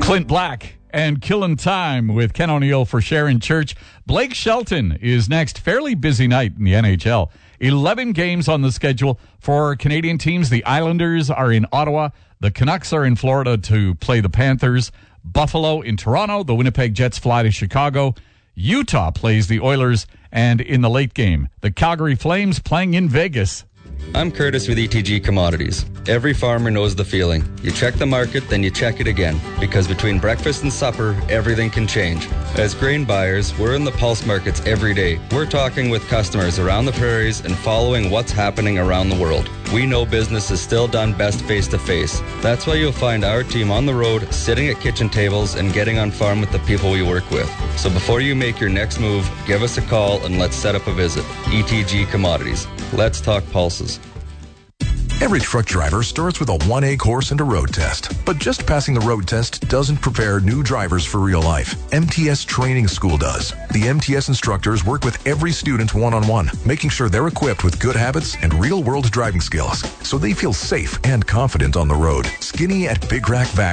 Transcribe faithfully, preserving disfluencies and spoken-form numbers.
Clint Black and Killin' Time with Ken O'Neill for Sharon Church. Blake Shelton is next. Fairly busy night in the N H L. eleven games on the schedule for Canadian teams. The Islanders are in Ottawa. The Canucks are in Florida to play the Panthers. Buffalo in Toronto. The Winnipeg Jets fly to Chicago. Utah plays the Oilers. And in the late game, the Calgary Flames playing in Vegas. I'm Curtis with E T G Commodities. Every farmer knows the feeling. You check the market, then you check it again. Because between breakfast and supper, everything can change. As grain buyers, we're in the pulse markets every day. We're talking with customers around the prairies and following what's happening around the world. We know business is still done best face-to-face. That's why you'll find our team on the road, sitting at kitchen tables and getting on farm with the people we work with. So before you make your next move, give us a call and let's set up a visit. E T G Commodities. Let's talk pulses. Every truck driver starts with a one A course and a road test. But just passing the road test doesn't prepare new drivers for real life. M T S Training School does. The M T S instructors work with every student one-on-one, making sure they're equipped with good habits and real-world driving skills, so they feel safe and confident on the road. Skinny at Big Rack Vac